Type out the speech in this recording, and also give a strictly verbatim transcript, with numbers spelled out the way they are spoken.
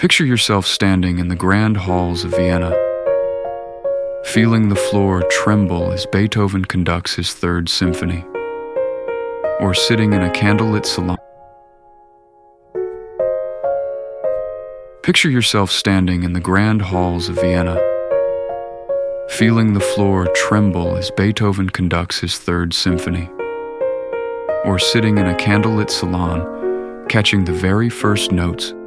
Picture yourself standing in the grand halls of Vienna, feeling the floor tremble as Beethoven conducts his Third Symphony, or sitting in a candlelit salon. Picture yourself standing in the grand halls of Vienna, feeling the floor tremble as Beethoven conducts his Third Symphony, or sitting in a candlelit salon, catching the very first notes